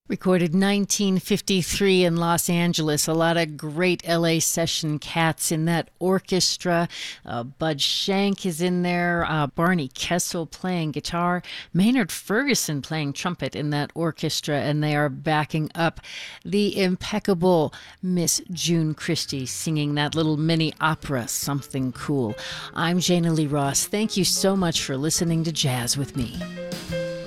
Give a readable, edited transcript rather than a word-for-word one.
Recorded 1953 in Los Angeles. A lot of great LA session cats in that orchestra. Bud Shank is in there. Barney Kessel playing guitar. Maynard Ferguson playing trumpet in that orchestra. And they are backing up the impeccable Miss June Christie singing that little mini opera, Something Cool. I'm Jana Lee Ross. Thank you so much for listening to Jazz with me.